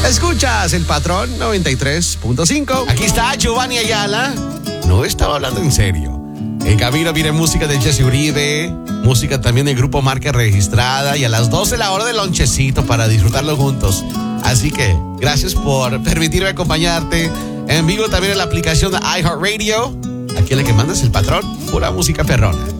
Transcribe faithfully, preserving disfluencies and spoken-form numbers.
Escuchas El Patrón noventa y tres punto cinco. Aquí está Giovanni Ayala. No estaba hablando en serio. En camino viene música de Jesse Uribe, música también del grupo Marca Registrada, y a las doce la hora del lonchecito para disfrutarlo juntos. Así que gracias por permitirme acompañarte en vivo también en la aplicación de iHeartRadio. Aquí la que manda es El Patrón, pura música perrona.